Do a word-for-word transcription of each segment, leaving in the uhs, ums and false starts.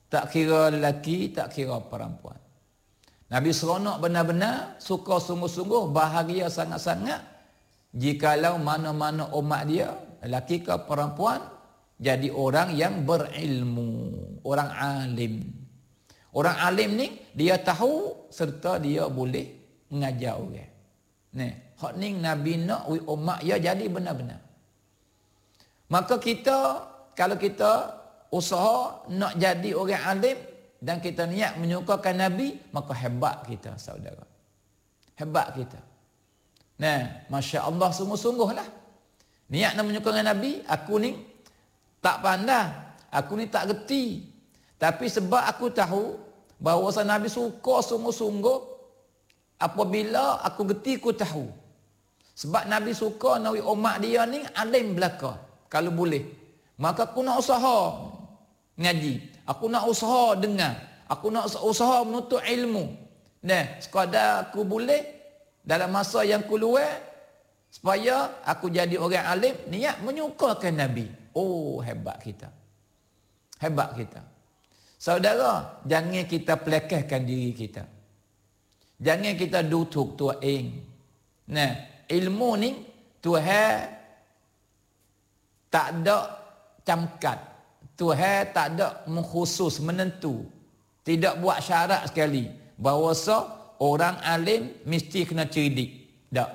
Tak kira lelaki, tak kira perempuan. Nabi seronok benar-benar, suka sungguh-sungguh, bahagia sangat-sangat jikalau mana-mana umat dia, lelaki ke perempuan, jadi orang yang berilmu, orang alim. Orang alim ni dia tahu serta dia boleh mengajar orang. Ni, hak ni Nabi nak umat dia jadi benar-benar. Maka kita, kalau kita usaha nak jadi orang alim dan kita niat menyukakan Nabi, maka hebat kita, saudara. Hebat kita. Nah, Masya Allah, sungguh-sungguh lah. Niat nak menyukakan Nabi, aku ni tak pandai, aku ni tak reti. Tapi sebab aku tahu bahawa Nabi suka sungguh-sungguh, apabila aku reti, aku tahu. Sebab Nabi suka nawi umat dia ni alim belaka, kalau boleh. Maka aku nak usaha ngaji. Aku nak usaha dengar. Aku nak usaha menuntut ilmu. Nah, sekadar aku boleh dalam masa yang keluar, supaya aku jadi orang alim, niat menyukakan Nabi. Oh, hebat kita. Hebat kita. Saudara, jangan kita pelekehkan diri kita. Jangan kita dutuk tua ing. Nah, ilmu ni Tuhan tak ada camkat. Tuhan tak ada mengkhusus, menentu. Tidak buat syarat sekali bahawa orang alim mesti kena cerdik. Tak.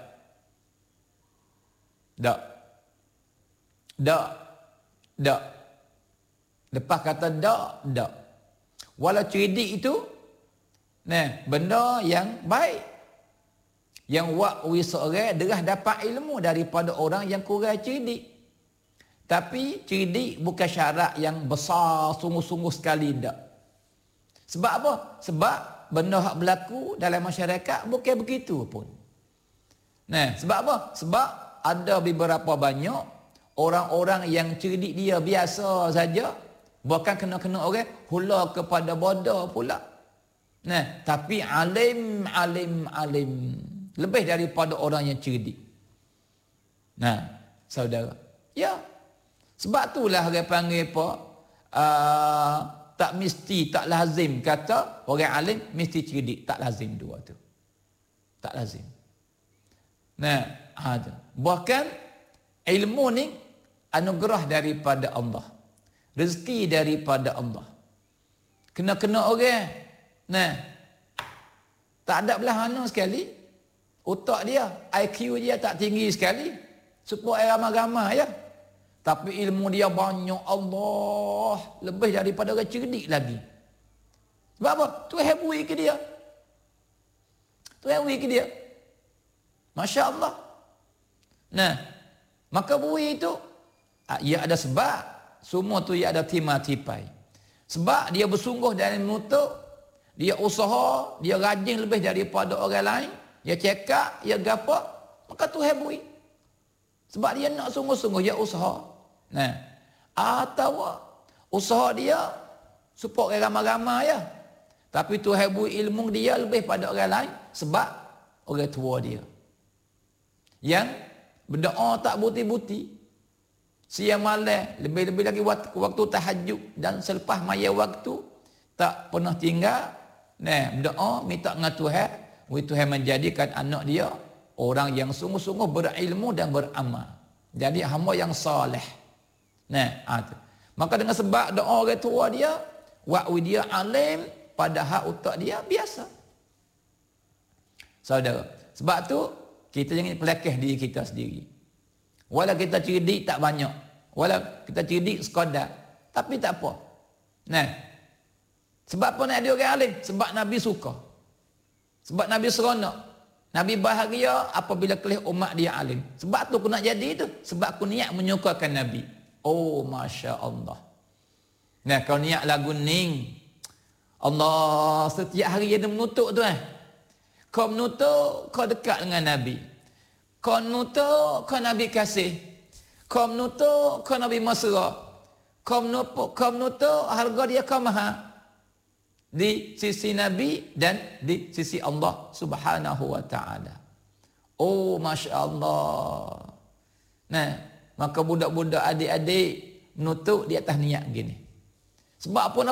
Tak. Tak. Tak. Lepas kata tak, tak. Walau cerdik itu, nah, benda yang baik. Yang wak wisore derah dapat ilmu daripada orang yang kurang cerdik. Tapi cerdik bukan syarat yang besar sungguh-sungguh sekali, tak. Sebab apa? Sebab benda yang berlaku dalam masyarakat bukan begitu pun. Nah, sebab apa? Sebab ada beberapa banyak orang-orang yang cerdik dia biasa saja, bukan kena-kena orang hula kepada bodoh pula. Nah, tapi alim, alim, alim. Lebih daripada orang yang cerdik. Nah, saudara. Ya. Sebab itulah orang panggil apa? Uh, tak mesti, tak lazim kata orang alim mesti cerdik. Tak lazim dua tu. Tak lazim. Nah, ada. Bahkan ilmu ni anugerah daripada Allah. Rezeki daripada Allah. Kena-kena orang. Nah, tak ada belah mana sekali. Otak dia, I Q dia tak tinggi sekali. Supaya ramah-ramah ya. Tapi ilmu dia banyak, Allah. Lebih daripada orang cerdik lagi. Sebab apa? Tuhan beri ke dia. Tuhan beri ke dia. Masya Allah. Nah, maka beri itu, ia ada sebab. Semua tu ia ada timah-tipai. Sebab dia bersungguh dalam menuntut, dia usaha, dia rajin lebih daripada orang lain, dia cekak, dia gapak, maka Tuhan beri. Sebab dia nak sungguh-sungguh, dia usaha. Nah, atau usaha dia supaya ramai-ramai ya. Tapi Tuhan beri ilmu dia lebih pada orang lain sebab orang tua dia. Yang berdoa tak buti-buti. Siang malam, lebih-lebih lagi waktu, waktu tahajud dan selepas maya waktu tak pernah tinggal. Nah, berdoa minta dengan Tuhan, Tuhan menjadikan anak dia orang yang sungguh-sungguh berilmu dan beramal. Jadi hamba yang soleh. Nah, itu. Maka dengan sebab doa orang tua dia, waktu dia alim, padahal otak dia biasa. Saudara, sebab tu kita jangan pelekeh diri kita sendiri. Walau kita cerdik tak banyak, walau kita cerdik sekadar, tapi tak apa. Nah, sebab apa nak ada orang alim? Sebab Nabi suka. Sebab Nabi seronok. Nabi bahagia apabila kelih umat dia alim. Sebab tu aku nak jadi tu. Sebab aku niat menyukakan Nabi. Oh, Masya Allah. Nah, kau niat lagu ning. Allah, setiap hari dia menutup tu eh. Kau menutup, kau dekat dengan Nabi. Kau menutup, kau Nabi kasih. Kau menutup, kau Nabi mesra. Kau menutup, kau menutup, harga dia kau mahal. Di sisi Nabi dan di sisi Allah Subhanahu wa ta'ala. Oh, Masya Allah. Nah, maka budak-budak adik-adik menutup di atas niat gini. Sebab apa